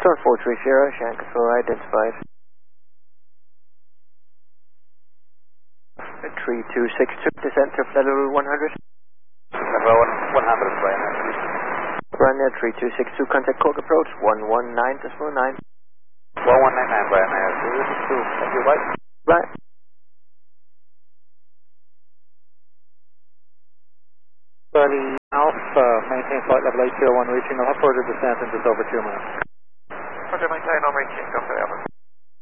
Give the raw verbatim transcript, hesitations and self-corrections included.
Foxtrot four three zero, Shannon Control identified. three two six two, descent to level one hundred. Level one hundred, Ryanair. Ryanair three two six two, contact Cork approach one one nine decimal nine. one one nine nine, Ryanair zero six two, thank you, bye. Right. Charlie Alpha, maintain flight level eight zero one, reaching a further descent in just over two minutes. Roger, maintain, I'm reaching,